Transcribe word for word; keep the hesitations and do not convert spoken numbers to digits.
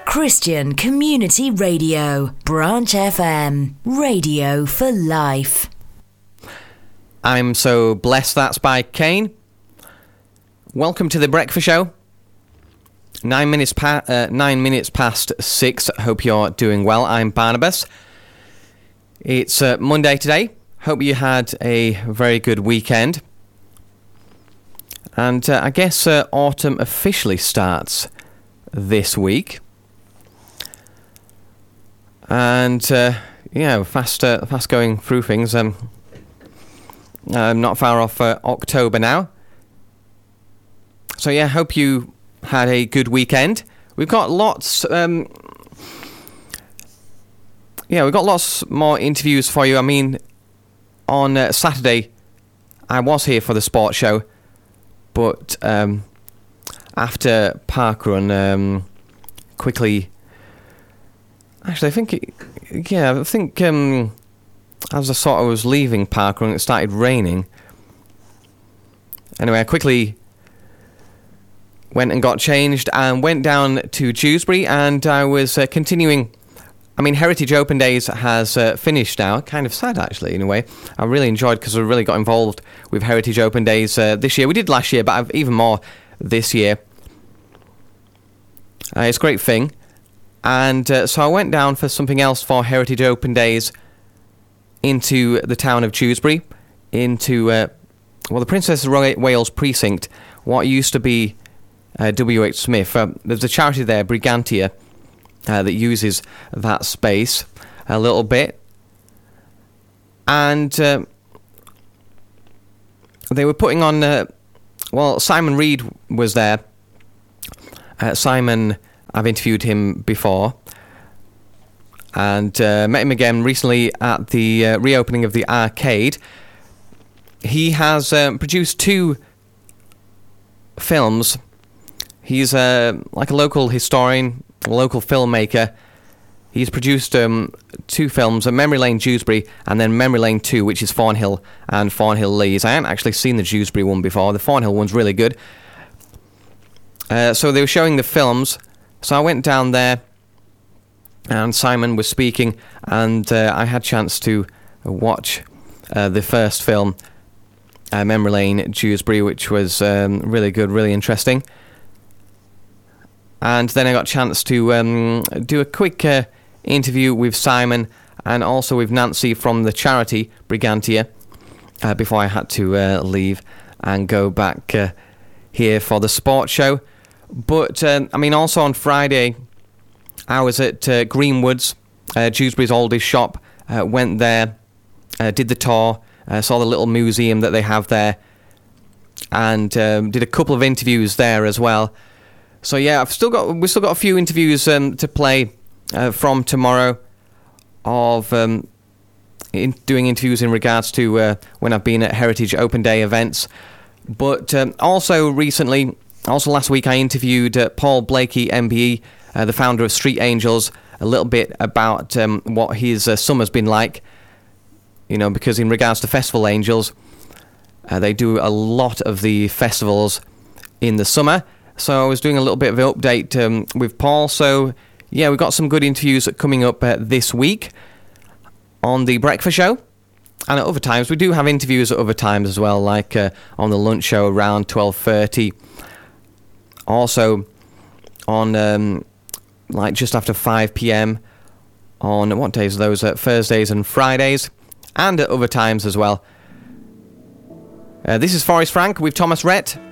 Christian Community Radio, Branch F M, radio for life. I'm So Blessed, that's by Kane. Welcome to the Breakfast Show. Nine minutes, pa- uh, nine minutes past six. Hope you're doing well. I'm Barnabas. It's uh, Monday today. Hope you had a very good weekend. And uh, I guess uh, autumn officially starts this week. And, uh, yeah, fast, uh, fast going through things. Um, I'm not far off uh, October now. So, yeah, hope you had a good weekend. We've got lots... Um, yeah, we've got lots more interviews for you. I mean, on uh, Saturday, I was here for the sports show. But um, after Parkrun, um, quickly... Actually, I think... It, yeah, I think... Um, as I sort of was leaving Parkrun, it started raining. Anyway, I quickly went and got changed and went down to Dewsbury, and I was uh, continuing... I mean, Heritage Open Days has uh, finished now. Kind of sad, actually, in a way. I really enjoyed, because I really got involved with Heritage Open Days uh, this year. We did last year, but I've even more this year. Uh, it's a great thing. And uh, so I went down for something else for Heritage Open Days into the town of Dewsbury, into, uh, well, the Princess of Wales precinct, what used to be uh, W H Smith. Uh, there's a charity there, Brigantia, uh, that uses that space a little bit. And uh, they were putting on, uh, well, Simon Reed was there. Uh, Simon, I've interviewed him before. And uh, met him again recently at the uh, reopening of the arcade. He has um, produced two films. He's uh, like a local historian, a local filmmaker. He's produced um, two films, uh, Memory Lane Dewsbury and then Memory Lane two, which is Thornhill and Thornhill Lees. I haven't actually seen the Dewsbury one before. The Thornhill one's really good. Uh, so they were showing the films. So I went down there. And Simon was speaking, and uh, I had a chance to watch uh, the first film, uh, Memory Lane Dewsbury, which was um, really good, really interesting. And then I got a chance to um, do a quick uh, interview with Simon and also with Nancy from the charity Brigantia uh, before I had to uh, leave and go back uh, here for the sports show. But, uh, I mean, also on Friday... I was at uh, Greenwoods, uh, Dewsbury's oldest shop, uh, went there, uh, did the tour, uh, saw the little museum that they have there, and um, did a couple of interviews there as well. So yeah, I've still got we've still got a few interviews um, to play uh, from tomorrow, of um, in doing interviews in regards to uh, when I've been at Heritage Open Day events, but um, also recently, also last week, I interviewed uh, Paul Blakey, M B E. Uh, the founder of Street Angels, a little bit about um, what his uh, summer's been like. You know, because in regards to Festival Angels, uh, they do a lot of the festivals in the summer. So I was doing a little bit of an update um, with Paul. So, yeah, we've got some good interviews coming up uh, this week on the Breakfast Show. And at other times, we do have interviews at other times as well, like uh, on the lunch show around twelve thirty. Also, on... Um, like just after five p.m. on, what days are those? Uh, Thursdays and Fridays, and at other times as well. Uh, this is Forrest Frank with Thomas Rhett.